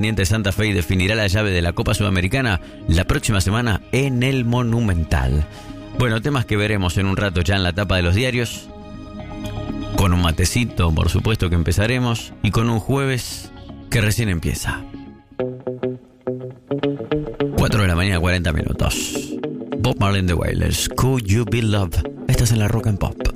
Independiente Santa Fe definirá la llave de la Copa Sudamericana la próxima semana en el Monumental. Bueno, temas que veremos en un rato ya en la tapa de los diarios. Con un matecito, por supuesto, que empezaremos. Y con un jueves que recién empieza. 4 de la mañana, 40 minutos. Bob Marley and the Wailers, Could You Be Love. Estás en la Rock and Pop.